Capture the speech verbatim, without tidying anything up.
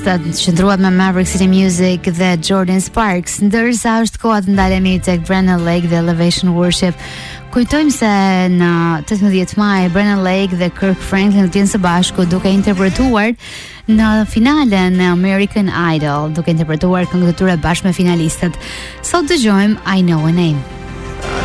finalistët, qëndruat me Maverick City Music dhe Jordan Sparks, ndërsa është koha të ndalemi tek Brennan Lake dhe Elevation Worship. Kujtojmë se në tetëmbëdhjetë maj Brennan Lake dhe Kirk Franklin do të jenë së bashku duke interpretuar në finalen e American Idol, duke interpretuar këngët e tyre bashkë me finalistët. Sot dëgjojmë I Know a Name.